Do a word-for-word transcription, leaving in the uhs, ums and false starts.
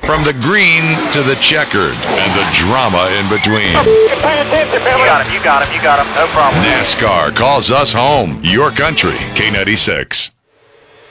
From the green to the checkered and the drama in between. Pay attention, Billy. You got him, you got him, you got him. No problem. NASCAR calls us home. Your country, K ninety-six.